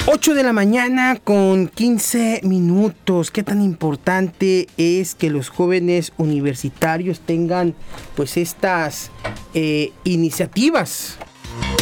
8 de la mañana con 15 minutos. ¿Qué tan importante es que los jóvenes universitarios tengan pues estas iniciativas?